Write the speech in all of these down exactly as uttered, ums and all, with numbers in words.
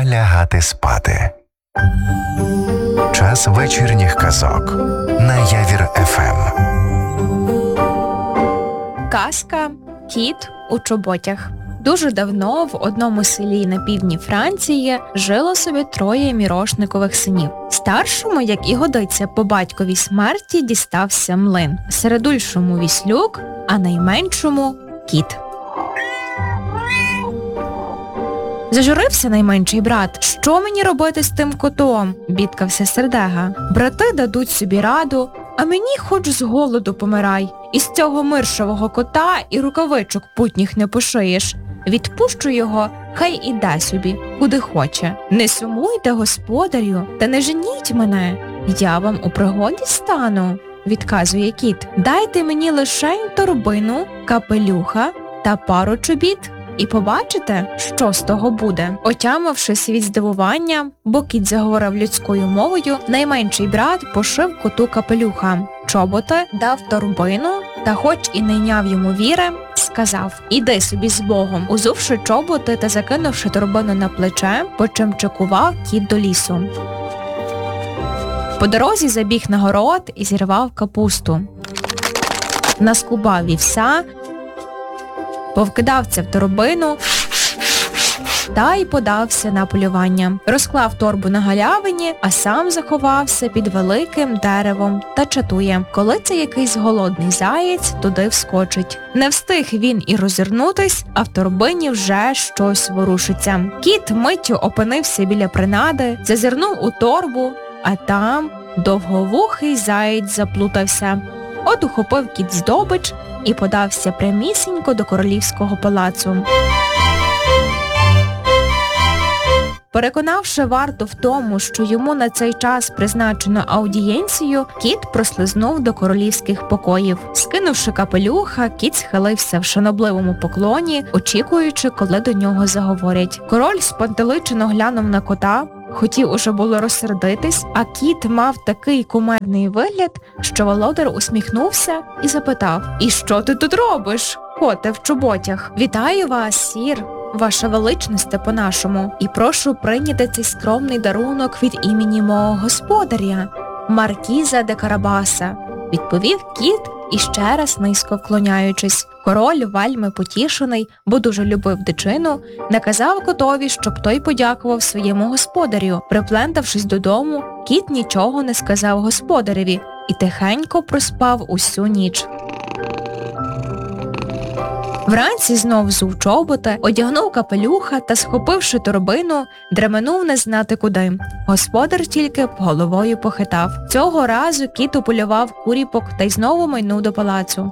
лягати спати. Час вечірніх казок на Явір еф ем. Казка «Кіт у чоботях». Дуже давно в одному селі на півдні Франції жило собі троє мірошникових синів. Старшому, як і годиться, по батьковій смерті дістався млин, середульшому віслюк, а найменшому – кіт. Зажурився найменший брат. Що мені робити з тим котом? Бідкався сердега. Брати дадуть собі раду, а мені хоч з голоду помирай. Із цього миршового кота і рукавичок путніх не пошиєш. Відпущу його, хай іде собі, куди хоче. Не сумуйте, господарю, та не женіть мене. Я вам у пригоді стану, відказує кіт. Дайте мені лишень торбину, капелюха та пару чобіт. І побачите, що з того буде. Отямившись від здивування, бо кіт заговорив людською мовою, найменший брат пошив коту капелюха. Чоботи дав торбину, та хоч і не йняв йому віри, сказав: «Іди собі з Богом». Узувши чоботи та закинувши торбину на плече, почимчикував кіт до лісу. По дорозі забіг на город і зірвав капусту. Наскубав вівса, повкидав це в торбину та й подався на полювання. Розклав торбу на галявині, а сам заховався під великим деревом та чатує, коли це якийсь голодний заєць туди вскочить. Не встиг він і роззирнутись, а в торбині вже щось ворушиться. Кіт миттю опинився біля принади, зазирнув у торбу, а там довговухий заєць заплутався. От ухопив кіт здобич і подався прямісінько до королівського палацу. Переконавши варту в тому, що йому на цей час призначено аудієнцію, кіт прослизнув до королівських покоїв. Скинувши капелюха, кіт схилився в шанобливому поклоні, очікуючи, коли до нього заговорять. Король спантеличено глянув на кота, хотів уже було розсердитись, а кіт мав такий кумедний вигляд, що володар усміхнувся і запитав: «І що ти тут робиш, коте в чоботях?» «Вітаю вас, сір, ваша величність по-нашому, і прошу прийняти цей скромний дарунок від імені мого господаря, Маркіза де Карабаса», відповів кіт, іще раз низько вклоняючись. Король, вельми потішений, бо дуже любив дичину, наказав котові, щоб той подякував своєму господарю. Приплентавшись додому, кіт нічого не сказав господареві і тихенько проспав усю ніч. Вранці знов взув чоботи, одягнув капелюха та, схопивши торбину, дременув не знати куди. Господар тільки головою похитав. Цього разу кіт уполював куріпок та й знову майнув до палацу.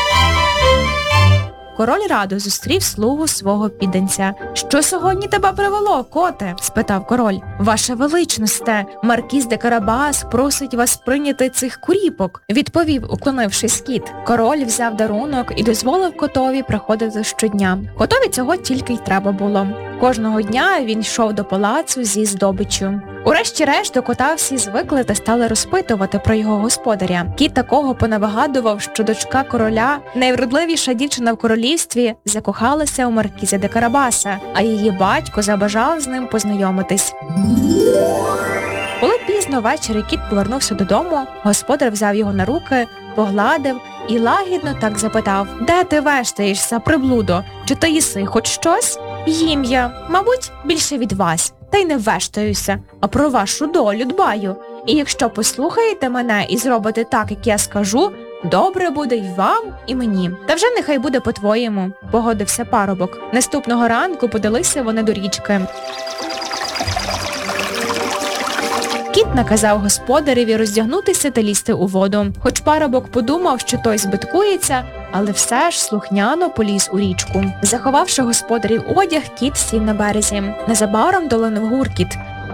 Король радо зустрів слугу свого підданця. «Що сьогодні тебе привело, коте?» – спитав король. «Ваша величносте, Маркіз де Карабас просить вас прийняти цих куріпок», – відповів, уклонившись кіт. Король взяв дарунок і дозволив котові приходити щодня. Котові цього тільки й треба було. Кожного дня він йшов до палацу зі здобиччю. Урешті-решт до кота всі звикли та стали розпитувати про його господаря. Кіт такого понавигадував, що дочка короля, найвродливіша дівчина в королівстві, закохалася у Маркіза де Карабаса, а її батько забажав з ним познайомитись. Коли пізно ввечері кіт повернувся додому, господар взяв його на руки, погладив і лагідно так запитав: «Де ти вештаєшся, приблудо? Чи ти їси хоч щось?» «Їм я, мабуть, більше від вас. Та й не вештаюся, а про вашу долю дбаю. І якщо послухаєте мене і зробите так, як я скажу, добре буде й вам, і мені. Та вже нехай буде по-твоєму», – погодився парубок. Наступного ранку подалися вони до річки. Кіт наказав господареві роздягнутися та лізти у воду. Хоч парубок подумав, що той збиткується, але все ж слухняно поліз у річку. Заховавши господарів одяг, кіт сів на березі. Незабаром долинув гуркіт.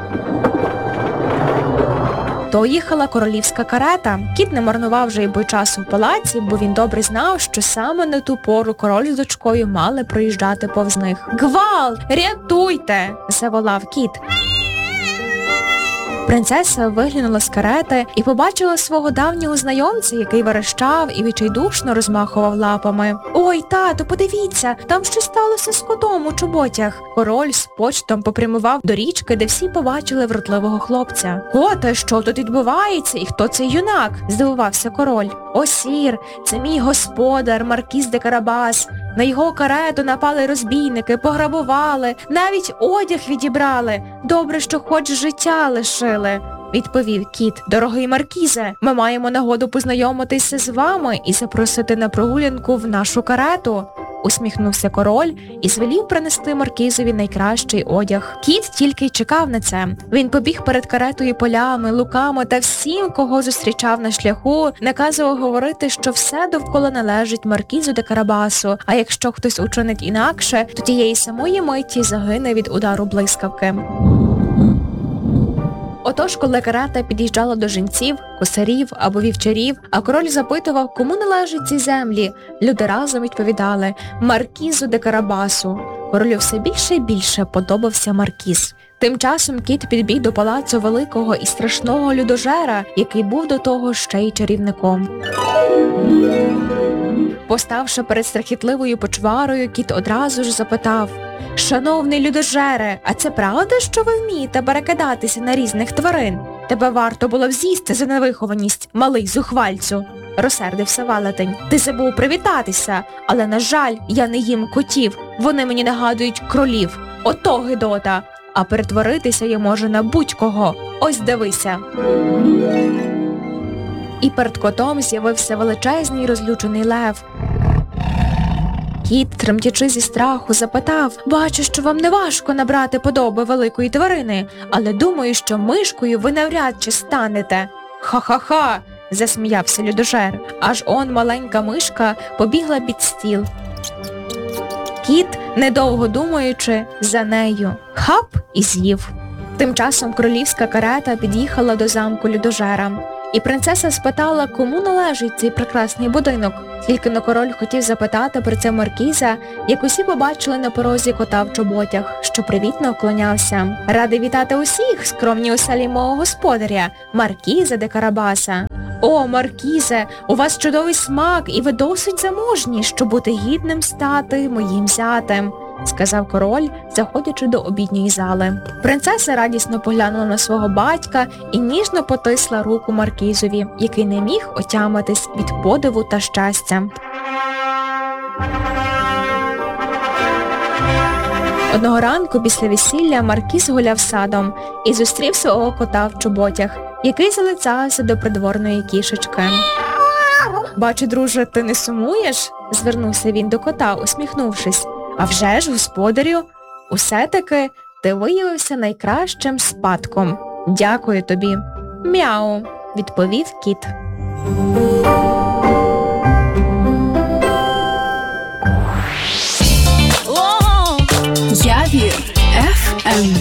То їхала королівська карета. Кіт не марнував вже й бо часу в палаці, бо він добре знав, що саме на ту пору король з дочкою мали проїжджати повз них. «Гвалт! Рятуйте!» – заволав кіт. Принцеса виглянула з карети і побачила свого давнього знайомця, який верещав і відчайдушно розмахував лапами. «Ой, тату, подивіться, там щось сталося з котом у чоботях». Король з почтом попрямував до річки, де всі побачили вродливого хлопця. «Коте, що тут відбувається і хто цей юнак?» – здивувався король. «О, сір, це мій господар, маркіз де Карабас. На його карету напали розбійники, пограбували, навіть одяг відібрали. Добре, що хоч життя лишили», – відповів кіт. «Дорогий маркізе, ми маємо нагоду познайомитися з вами і запросити на прогулянку в нашу карету», – усміхнувся король і звелів принести маркізові найкращий одяг. Кіт тільки й чекав на це. Він побіг перед каретою полями, луками та всім, кого зустрічав на шляху, наказував говорити, що все довкола належить маркізу де Карабасу, а якщо хтось учинить інакше, то тієї самої миті загине від удару блискавки. Отож, коли карета під'їжджала до жінців, косарів або вівчарів, а король запитував, кому належать ці землі, люди разом відповідали «Маркізу де Карабасу». Королю все більше і більше подобався маркіз. Тим часом кіт підбіг до палацу великого і страшного людожера, який був до того ще й чарівником. Поставши перед страхітливою почварою, кіт одразу ж запитав: «Шановний людожере, а це правда, що ви вмієте перекидатися на різних тварин? Тебе варто було б з'їсти за невихованість, малий зухвальцю», – розсердився велетень. «Ти забув привітатися, але, на жаль, я не їм котів, вони мені нагадують кролів. Ото гидота, а перетворитися я можу на будь-кого. Ось дивися». І перед котом з'явився величезний розлючений лев. Кіт, тремтячи зі страху, запитав: «Бачу, що вам не важко набрати подоби великої тварини, але думаю, що мишкою ви навряд чи станете». «Ха-ха-ха!» – засміявся людожер. Аж он маленька мишка побігла під стіл. Кіт, недовго думаючи, за нею. Хап і з'їв. Тим часом королівська карета під'їхала до замку людожера. І принцеса спитала, кому належить цей прекрасний будинок. Тільки но король хотів запитати про це маркіза, як усі побачили на порозі кота в чоботях, що привітно вклонявся. «Радий вітати усіх, скромні оселі мого господаря, маркіза де Карабаса». «О, маркізе, у вас чудовий смак, і ви досить заможні, щоб бути гідним стати моїм зятем», – сказав король, заходячи до обідньої зали. Принцеса радісно поглянула на свого батька і ніжно потисла руку маркізові, який не міг отямитись від подиву та щастя. Одного ранку після весілля маркіз гуляв садом і зустрів свого кота в чоботях, який залицявся до придворної кішечки. «Бачу, друже, ти не сумуєш?» – звернувся він до кота, усміхнувшись. «А вже ж, господарю, усе-таки ти виявився найкращим спадком. Дякую тобі». «Мяу», – відповів кіт. Явір еф ем.